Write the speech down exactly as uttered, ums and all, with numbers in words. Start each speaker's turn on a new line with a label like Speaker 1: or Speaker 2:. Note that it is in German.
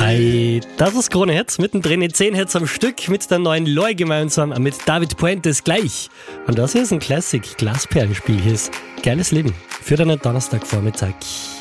Speaker 1: Ei, das ist Krone Hits, mittendrin in zehn Hits am Stück mit der neuen Loi gemeinsam mit David Puentes gleich. Und das hier ist ein Classic, Glasperlenspiel hier ist Geiles Leben für deinen Donnerstagvormittag.